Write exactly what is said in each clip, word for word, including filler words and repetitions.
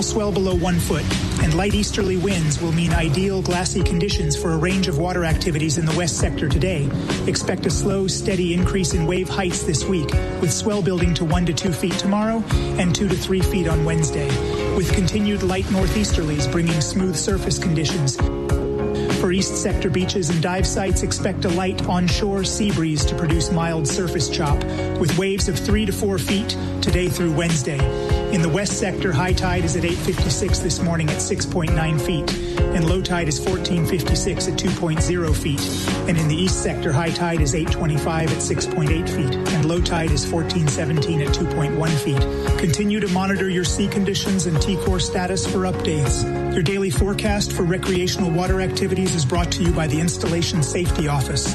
swell below one foot, and light easterly winds will mean ideal glassy conditions for a range of water activities in the west sector today. Expect a slow, steady increase in wave heights this week, with swell building to one to two feet tomorrow and two to three feet on Wednesday, with continued light northeasterlies bringing smooth surface conditions. For east sector beaches and dive sites, expect a light onshore sea breeze to produce mild surface chop, with waves of three to four feet today through Wednesday. In the west sector, high tide is at eight fifty-six this morning at six point nine feet, and low tide is fourteen fifty-six at two point zero feet. And in the east sector, high tide is eight twenty-five at six point eight feet, and low tide is fourteen seventeen at two point one feet. Continue to monitor your sea conditions and T-Core status for updates. Your daily forecast for recreational water activities is brought to you by the Installation Safety Office.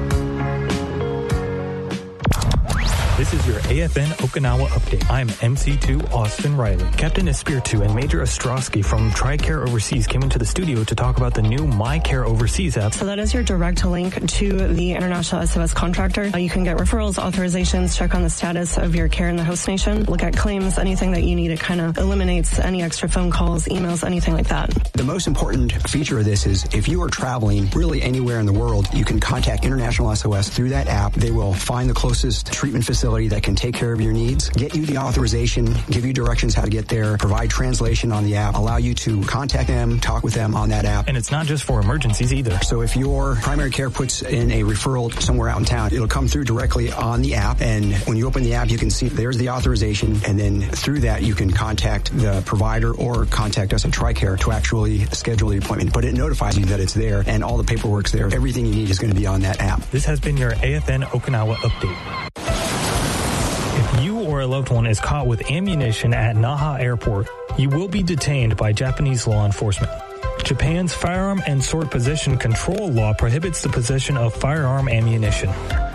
This is your A F N Okinawa update. I'm M C two Austin Riley. Captain Espiritu and Major Ostrowski from TRICARE Overseas came into the studio to talk about the new MyCare Overseas app. So that is your direct link to the international S O S contractor. You can get referrals, authorizations, check on the status of your care in the host nation, look at claims, anything that you need. It kind of eliminates any extra phone calls, emails, anything like that. The most important feature of this is if you are traveling really anywhere in the world, you can contact International S O S through that app. They will find the closest treatment facility that can take care of your needs, get you the authorization, give you directions how to get there, provide translation on the app, allow you to contact them, talk with them on that app. And it's not just for emergencies either. So if your primary care puts in a referral somewhere out in town, it'll come through directly on the app. And when you open the app, you can see there's the authorization. And then through that, you can contact the provider or contact us at TRICARE to actually schedule the appointment. But it notifies you that it's there and all the paperwork's there. Everything you need is going to be on that app. This has been your A F N Okinawa update. If you or a loved one is caught with ammunition at Naha Airport, you will be detained by Japanese law enforcement. Japan's firearm and sword possession control law prohibits the possession of firearm ammunition.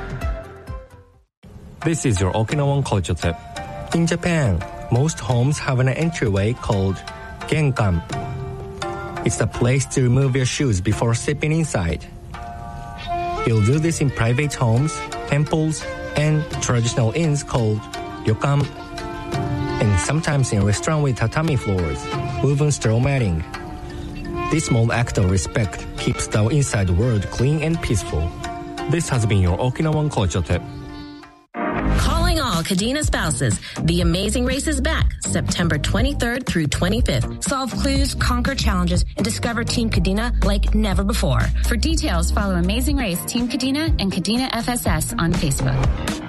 This is your Okinawan culture tip. In Japan, most homes have an entryway called genkan. It's the place to remove your shoes before stepping inside. You'll do this in private homes, temples, and traditional inns called ryokan, and sometimes in a restaurant with tatami floors, woven straw matting. This small act of respect keeps the inside world clean and peaceful. This has been your Okinawan culture tip. Calling all Kadena spouses. The Amazing Race is back September twenty-third through twenty-fifth. Solve clues, conquer challenges, and discover Team Kadena like never before. For details, follow Amazing Race Team Kadena and Kadena F S S on Facebook.